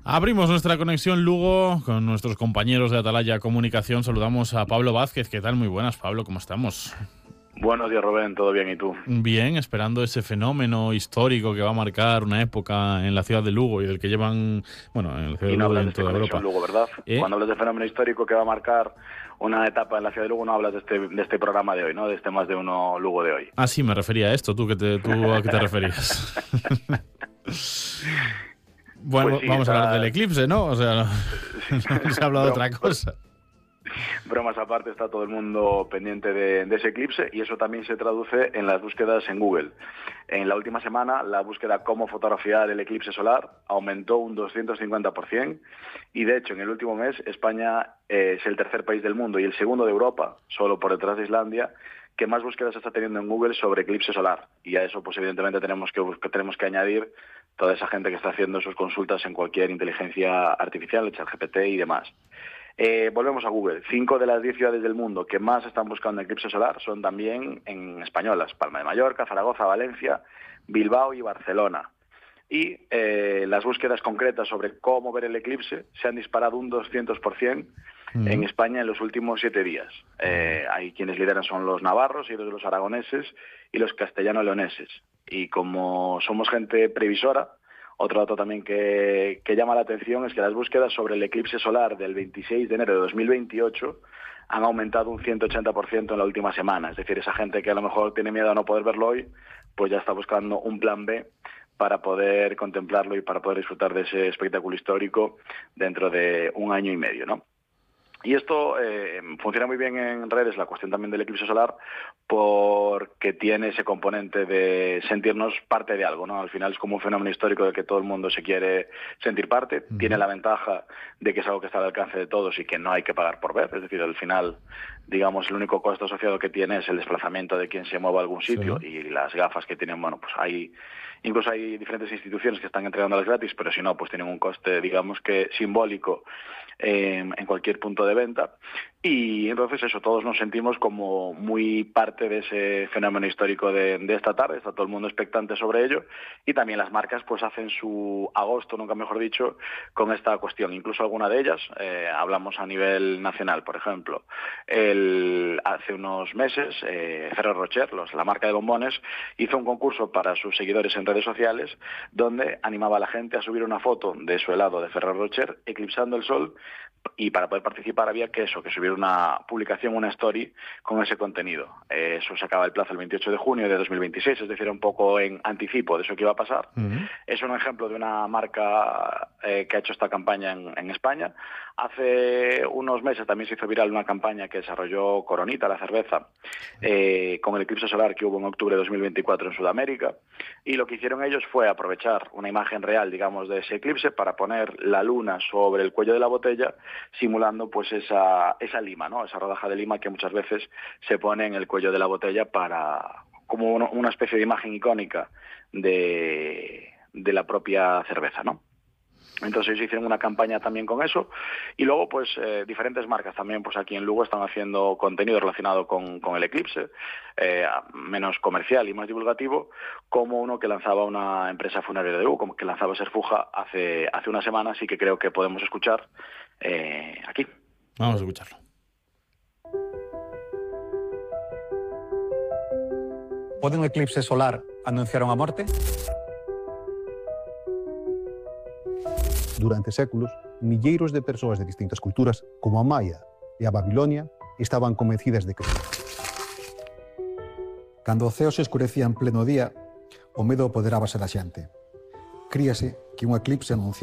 Abrimos nuestra conexión Lugo con nuestros compañeros de Atalaya Comunicación. Saludamos a Pablo Vázquez. ¿Qué tal? Muy buenas, Pablo. ¿Cómo estamos? Buenos días, Rubén. ¿Todo bien? ¿Y tú? Bien, esperando ese fenómeno histórico que va a marcar una época en la ciudad de Lugo y del que llevan, bueno, en la ciudad Y de no Lugo y hablas en de este toda Conexión Europa. Lugo, ¿verdad? Cuando hablas de fenómeno histórico que va a marcar una etapa en la ciudad de Lugo, no hablas de este programa de hoy, ¿no? De este Más de Uno Lugo de hoy. Ah, sí, me refería a esto. ¿Tú a qué te referías? Bueno, Pues sí, vamos a hablar del eclipse, ¿no? O sea, no se ha hablado de otra cosa. Bromas aparte, está todo el mundo pendiente de ese eclipse, y eso también se traduce en las búsquedas en Google. En la última semana, la búsqueda cómo fotografiar el eclipse solar aumentó un 250%, y de hecho en el último mes España es el tercer país del mundo y el segundo de Europa, solo por detrás de Islandia, que más búsquedas está teniendo en Google sobre eclipse solar. Y a eso pues evidentemente tenemos que añadir toda esa gente que está haciendo sus consultas en cualquier inteligencia artificial, ChatGPT y demás. Volvemos a Google. 5 de las 10 ciudades del mundo que más están buscando eclipse solar son también en españolas: Palma de Mallorca, Zaragoza, Valencia, Bilbao y Barcelona. Y las búsquedas concretas sobre cómo ver el eclipse se han disparado un 200% en España en los últimos 7 días. Hay quienes lideran son los navarros y los aragoneses y los castellano-leoneses. Y como somos gente previsora, otro dato también que llama la atención es que las búsquedas sobre el eclipse solar del 26 de enero de 2028 han aumentado un 180% en la última semana. Es decir, esa gente que a lo mejor tiene miedo a no poder verlo hoy, pues ya está buscando un plan B para poder contemplarlo y para poder disfrutar de ese espectáculo histórico dentro de un año y medio, ¿no? Y esto funciona muy bien en redes, la cuestión también del eclipse solar, porque tiene ese componente de sentirnos parte de algo, ¿no? Al final es como un fenómeno histórico del que todo el mundo se quiere sentir parte. Tiene la ventaja de que es algo que está al alcance de todos y que no hay que pagar por ver. Es decir, al final, digamos, el único costo asociado que tiene es el desplazamiento de quien se mueva a algún sitio, sí, y las gafas que tienen. Bueno, pues incluso hay diferentes instituciones que están entregándolas gratis, pero si no, pues tienen un coste, digamos que simbólico, en cualquier punto de venta. Y entonces eso, todos nos sentimos como muy parte de ese fenómeno histórico de esta tarde. Está todo el mundo expectante sobre ello, y también las marcas pues hacen su agosto, nunca mejor dicho, con esta cuestión. Incluso alguna de ellas, hablamos a nivel nacional, por ejemplo, hace unos meses Ferrero Rocher, la marca de bombones, hizo un concurso para sus seguidores en redes sociales donde animaba a la gente a subir una foto de su helado de Ferrero Rocher eclipsando el sol, y para poder participar había que subir una publicación, una story con ese contenido. Eso se acaba el plazo el 28 de junio de 2026, es decir, un poco en anticipo de eso que iba a pasar. Es un ejemplo de una marca que ha hecho esta campaña en España. Hace unos meses también se hizo viral una campaña que desarrolló Coronita, la cerveza, con el eclipse solar que hubo en octubre de 2024 en Sudamérica, y lo que hicieron ellos fue aprovechar una imagen real, digamos, de ese eclipse para poner la luna sobre el cuello de la botella, simulando pues esa lima, ¿no? Esa rodaja de lima que muchas veces se pone en el cuello de la botella como una especie de imagen icónica de la propia cerveza, ¿no? Entonces ellos hicieron una campaña también con eso, y luego pues diferentes marcas también pues aquí en Lugo están haciendo contenido relacionado con el eclipse, menos comercial y más divulgativo, como uno que lanzaba una empresa funeraria de Lugo, como que lanzaba Serfuja hace una semana, así que creo que podemos escuchar aquí. Vamos a escucharlo. Pode un eclipse solar anunciar unha morte? Durante séculos, milleiros de persoas de distintas culturas, como a Maia e a Babilonia, estaban convencidas de que cando o ceo se escurecía en pleno día, o medo apoderábase da xente. Críase que un eclipse anunciaba